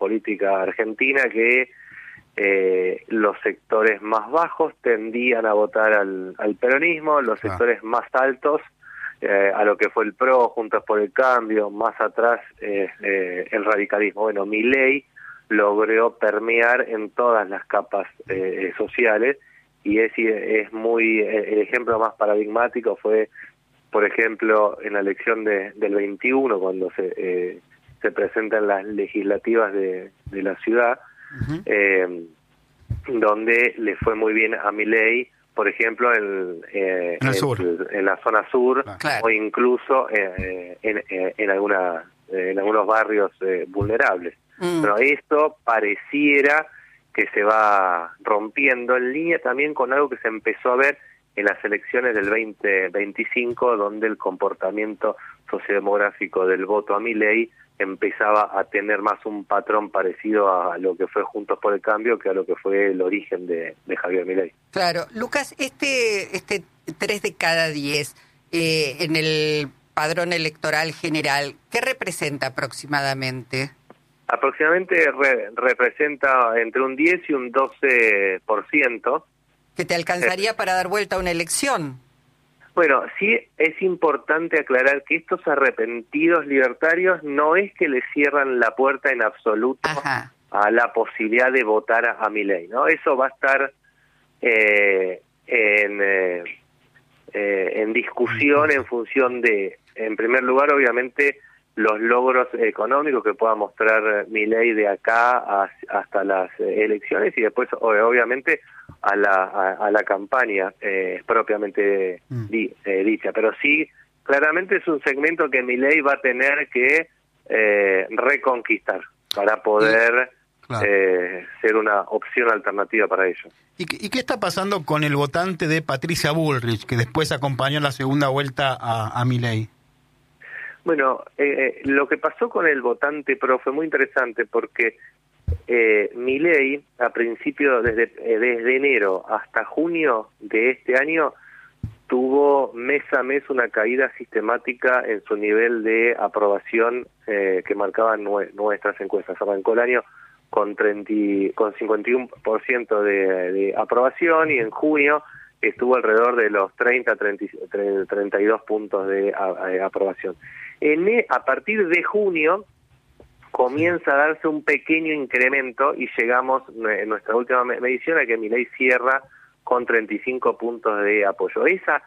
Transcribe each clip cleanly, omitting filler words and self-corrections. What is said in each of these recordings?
política argentina que los sectores más bajos tendían a votar al peronismo, los sectores más altos a lo que fue el PRO, Juntos por el Cambio, más atrás el radicalismo. Bueno, Milei logró permear en todas las capas sociales, y es muy, el ejemplo más paradigmático fue, por ejemplo, en la elección del 21, cuando se presentan las legislativas de la ciudad, donde le fue muy bien a Milei, por ejemplo, en la zona sur, claro, o incluso en algunos barrios vulnerables. Pero esto pareciera que se va rompiendo en línea también con algo que se empezó a ver en las elecciones del 2025, donde el comportamiento sociodemográfico del voto a Milei empezaba a tener más un patrón parecido a lo que fue Juntos por el Cambio que a lo que fue el origen de Javier Milei. Claro. Lucas, este 3 de cada 10 en el padrón electoral general, ¿qué representa aproximadamente? Aproximadamente representa entre un 10 y un 12%. ¿Que te alcanzaría para dar vuelta a una elección? Bueno, sí es importante aclarar que estos arrepentidos libertarios no es que le cierran la puerta en absoluto a la posibilidad de votar a Milei, ¿no? Eso va a estar en discusión en función de, en primer lugar, obviamente, los logros económicos que pueda mostrar Milei de acá hasta las elecciones, y después, obviamente, a la campaña propiamente dicha. Pero sí, claramente es un segmento que Milei va a tener que reconquistar para poder ser una opción alternativa para ellos. ¿Y qué está pasando con el votante de Patricia Bullrich, que después acompañó en la segunda vuelta a Milei? Bueno, lo que pasó con el votante PRO fue muy interesante porque Milei, a principio, desde enero hasta junio de este año, tuvo mes a mes una caída sistemática en su nivel de aprobación que marcaban nuestras encuestas. Arrancó el año con 51% de aprobación, y en junio estuvo alrededor de los 32 puntos de aprobación. A partir de junio comienza a darse un pequeño incremento y llegamos en nuestra última medición a que Milei cierra con 35 puntos de apoyo. Esa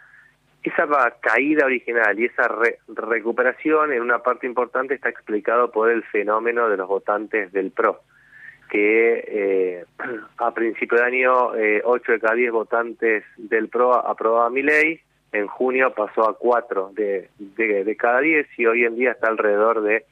caída original y esa recuperación en una parte importante está explicado por el fenómeno de los votantes del PRO, que a principio de año 8 de cada 10 votantes del PRO aprobaban Milei. En junio pasó a 4 de cada 10, y hoy en día está alrededor de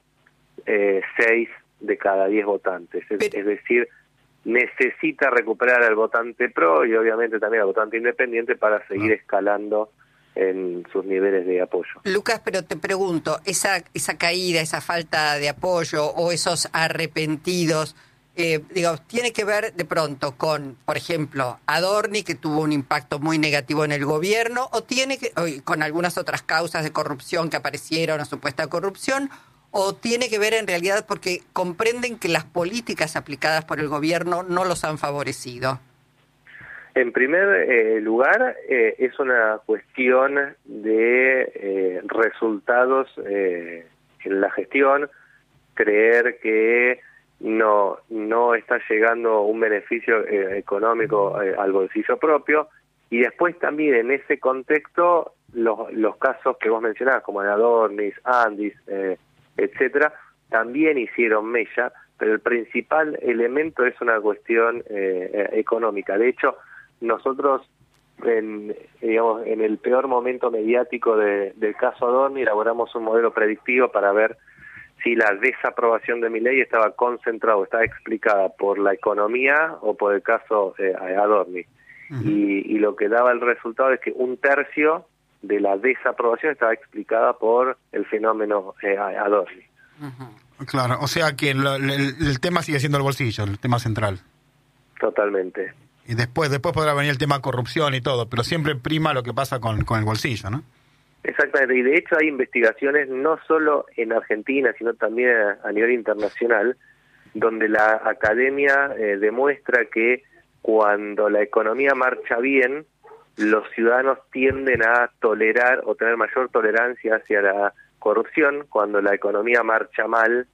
6 de cada 10 votantes. Es decir, necesita recuperar al votante PRO y obviamente también al votante independiente para seguir escalando en sus niveles de apoyo. Lucas, pero te pregunto, esa caída, esa falta de apoyo o esos arrepentidos, tiene que ver de pronto con, por ejemplo, Adorni, que tuvo un impacto muy negativo en el gobierno, o tiene que con algunas otras causas de corrupción que aparecieron, o supuesta corrupción, o tiene que ver en realidad porque comprenden que las políticas aplicadas por el gobierno no los han favorecido? En primer lugar, es una cuestión de resultados en la gestión, creer que no está llegando un beneficio económico al bolsillo propio, y después también en ese contexto los casos que vos mencionabas, como de Adornis, Andis, etcétera, también hicieron mella, pero el principal elemento es una cuestión económica. De hecho, nosotros en el peor momento mediático del caso Adorni elaboramos un modelo predictivo para ver si la desaprobación de Milei estaba explicada por la economía o por el caso Adorni. Y lo que daba el resultado es que un tercio de la desaprobación estaba explicada por el fenómeno Adorni. Claro, o sea que el tema sigue siendo el bolsillo, el tema central. Totalmente. Y después podrá venir el tema corrupción y todo, pero siempre prima lo que pasa con el bolsillo, ¿no? Exactamente, y de hecho hay investigaciones no solo en Argentina, sino también a nivel internacional, donde la academia demuestra que cuando la economía marcha bien, los ciudadanos tienden a tolerar o tener mayor tolerancia hacia la corrupción. Cuando la economía marcha mal,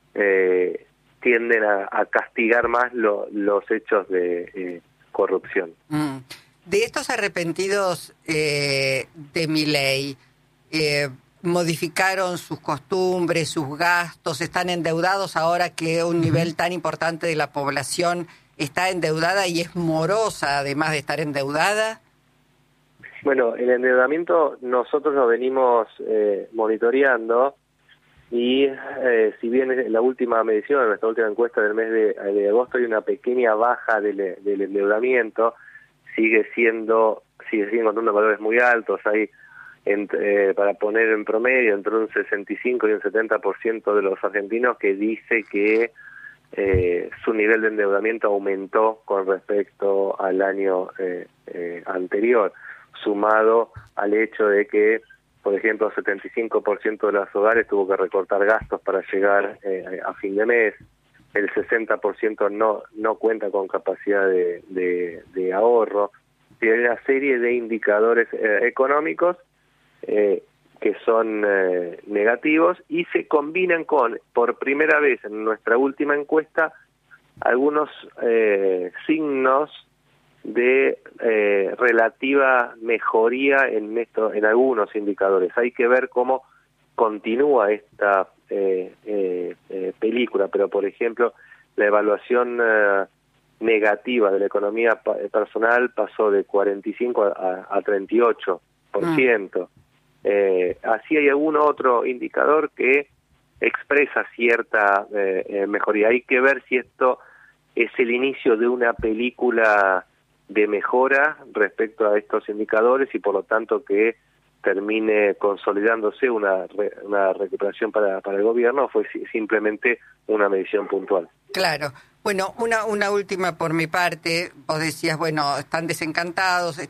tienden a castigar más los hechos de corrupción. De estos arrepentidos de Milei, modificaron sus costumbres, sus gastos, están endeudados ahora que un nivel tan importante de la población está endeudada y es morosa, además de estar endeudada. Bueno, el endeudamiento nosotros lo venimos monitoreando y si bien en la última medición, en nuestra última encuesta del mes de agosto, hay una pequeña baja del endeudamiento, siguen encontrando valores muy altos. Hay, para poner en promedio, entre un 65 y un 70% de los argentinos que dice que su nivel de endeudamiento aumentó con respecto al año anterior, sumado al hecho de que, por ejemplo, el 75% de los hogares tuvo que recortar gastos para llegar a fin de mes, el 60% no cuenta con capacidad de ahorro. Y hay una serie de indicadores económicos que son negativos y se combinan con, por primera vez en nuestra última encuesta, algunos signos de relativa mejoría en algunos indicadores. Hay que ver cómo continúa esta película, pero por ejemplo la evaluación negativa de la economía personal pasó de 45 a 38%. Así hay algún otro indicador que expresa cierta mejoría. Hay que ver si esto es el inicio de una película de mejora respecto a estos indicadores y por lo tanto que termine consolidándose una recuperación para el gobierno, o fue simplemente una medición puntual. Claro. Bueno, una última por mi parte. Vos decías, bueno, están desencantados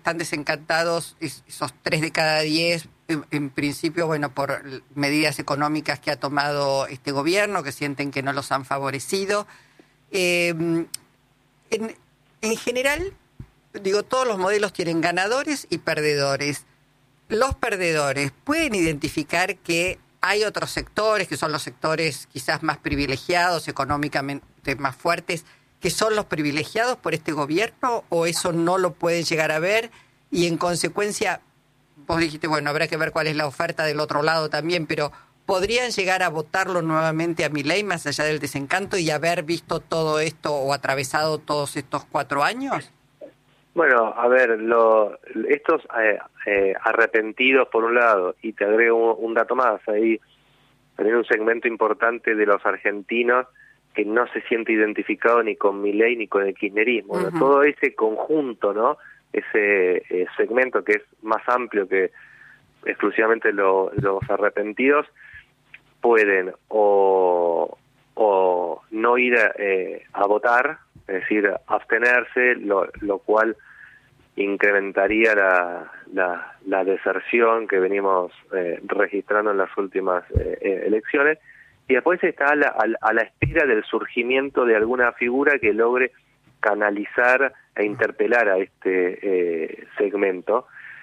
esos 3 de cada 10, en principio, bueno, por medidas económicas que ha tomado este gobierno, que sienten que no los han favorecido. En general, digo, todos los modelos tienen ganadores y perdedores. Los perdedores pueden identificar que hay otros sectores, que son los sectores quizás más privilegiados, económicamente más fuertes, que son los privilegiados por este gobierno, o eso no lo pueden llegar a ver, y en consecuencia, vos dijiste, bueno, habrá que ver cuál es la oferta del otro lado también, pero ¿podrían llegar a votarlo nuevamente a Milei más allá del desencanto y haber visto todo esto o atravesado todos estos 4 años? Bueno, a ver, estos arrepentidos por un lado, y te agrego un dato más, ahí hay un segmento importante de los argentinos que no se siente identificado ni con Milei ni con el kirchnerismo. Uh-huh. Bueno, todo ese conjunto, ¿no? Ese segmento que es más amplio que exclusivamente los arrepentidos, pueden o no ir a votar, es decir, abstenerse, lo cual incrementaría la deserción que venimos registrando en las últimas elecciones, y después está a la espera del surgimiento de alguna figura que logre canalizar e interpelar a este segmento,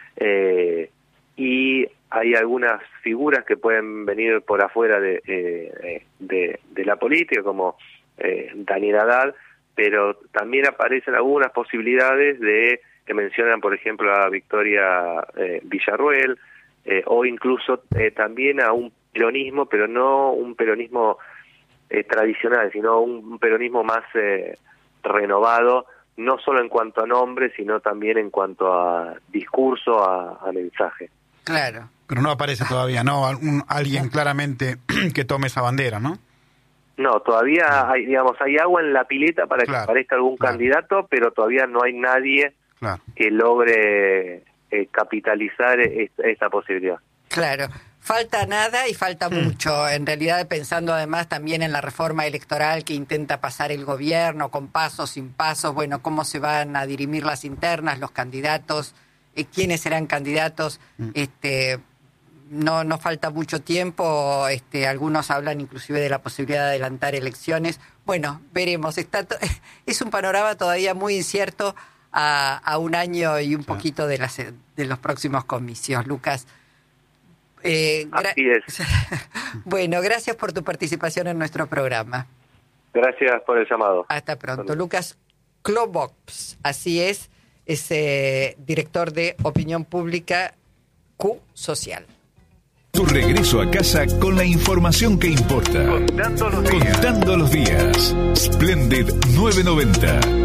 y hay algunas figuras que pueden venir por afuera de la política, como Daniel Haddad, pero también aparecen algunas posibilidades que mencionan, por ejemplo, a Victoria Villarruel, o incluso también a un peronismo, pero no un peronismo tradicional, sino un peronismo más renovado, no solo en cuanto a nombre, sino también en cuanto a discurso, a mensaje. Claro. Pero no aparece todavía, ¿no? Alguien claramente que tome esa bandera, ¿no? No, todavía hay agua en la pileta para que aparezca algún candidato, pero todavía no hay nadie que logre capitalizar esa posibilidad. Claro. Falta nada y falta mucho, en realidad, pensando además también en la reforma electoral que intenta pasar el gobierno, con pasos, sin pasos, bueno, cómo se van a dirimir las internas, los candidatos, quiénes serán candidatos, no falta mucho tiempo, algunos hablan inclusive de la posibilidad de adelantar elecciones. Bueno, veremos. Es un panorama todavía muy incierto a un año y un poquito de los próximos comicios, Lucas. Así es. Bueno, gracias por tu participación en nuestro programa. Gracias por el llamado. Hasta pronto. Lucas Klobops, así es director de Opinión Pública Q Social. Tu regreso a casa con la información que importa. Contando los días. Splendid 990.